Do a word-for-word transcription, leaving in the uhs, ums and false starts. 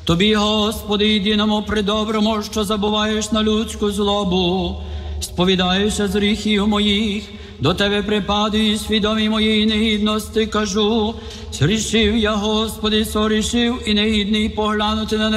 Тобі, Господи, єдиному придоброму, що забуваєш на людську злобу, сповідаюся з гріхів моїх, до Тебе припаду і свідомі моєї негідності кажу, зрішив я, Господи, сорішив і негідний поглянути на небо.